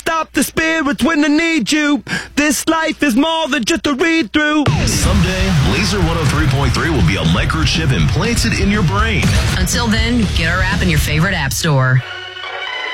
stop the spirits when they need you. This life is more than just a read-through. Someday, Laser 103.3 will be a microchip implanted in your brain. Until then, get our app in your favorite app store.